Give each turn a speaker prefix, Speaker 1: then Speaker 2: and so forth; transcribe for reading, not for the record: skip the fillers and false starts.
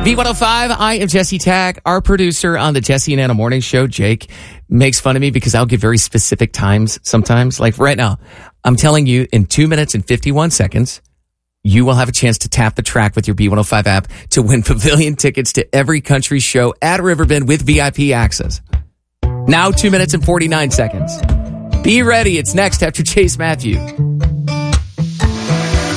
Speaker 1: B105, I am Jesse Tag. Our producer on the Jesse and Anna Morning Show, Jake, makes fun of me because I'll give very specific times sometimes. Like right now, I'm telling you in 2 minutes and 51 seconds, you will have a chance to tap the track with your B105 app to win pavilion tickets to every country show at Riverbend with VIP access. Now 2 minutes and 49 seconds. Be ready. It's next after Chase Matthews.